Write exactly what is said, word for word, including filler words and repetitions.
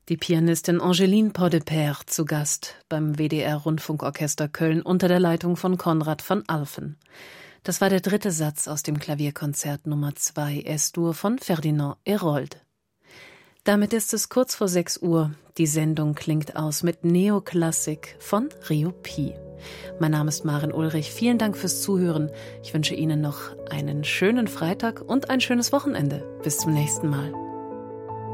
Die Pianistin Angeline Podeper zu Gast beim W D R-Rundfunkorchester Köln unter der Leitung von Konrad von Alphen. Das war der dritte Satz aus dem Klavierkonzert Nummer zwei Es-Dur von Ferdinand Hérold. Damit ist es kurz vor sechs Uhr. Die Sendung klingt aus mit Neoklassik von Rio Pi. Mein Name ist Maren Ulrich. Vielen Dank fürs Zuhören. Ich wünsche Ihnen noch einen schönen Freitag und ein schönes Wochenende. Bis zum nächsten Mal.